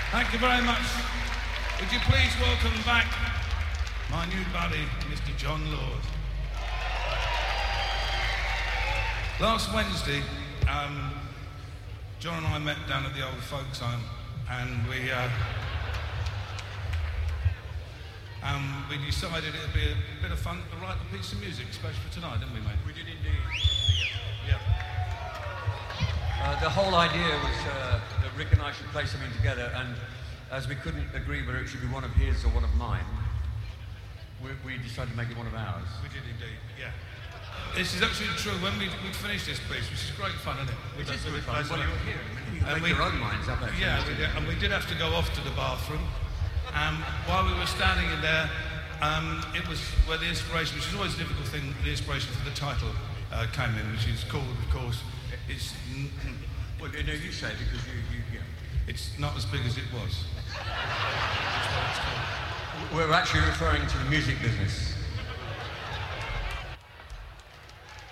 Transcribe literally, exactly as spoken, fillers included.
Thank you very much. Would you please welcome back my new buddy, Mister John Lord. Last Wednesday, um, John and I met down at the old folks' home, and we uh, um, we decided it'd be a bit of fun to write a piece of music, especially for tonight, didn't we, mate? We did indeed. Yeah. Uh, the whole idea was uh, that Rick and I should play something together, and as we couldn't agree whether it should be one of his or one of mine, we, we decided to make it one of ours. We did indeed, yeah. This is actually true. When we we finished this piece, which is great fun, isn't it? We It is done- good we fun. played Well, some- you're here. I mean, you can And make we- your own minds up, actually. Yeah, we did, and we did have to go off to the bathroom. Um, while we were standing in there, um, it was where the inspiration, which is always a difficult thing, the inspiration for the title uh, came in, which is called, of course, it's n- Well, you know, you say it because you, you, yeah. it's not as big as it was. That's what it's called. We're actually referring to the music business.